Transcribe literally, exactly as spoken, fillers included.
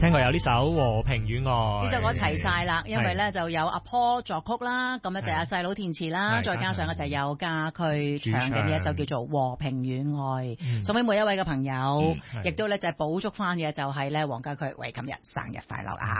聽過有呢首《和平與愛》， 呢首歌齊晒啦，因為咧就有阿 Paul 作曲啦，咁咧就阿細佬填詞啦，再加上嘅就有家駒唱嘅呢一首叫做《和平與愛》，送俾每一位嘅朋友，亦都咧就係補祝翻嘅就係咧黃家駒為今日生日快樂啊！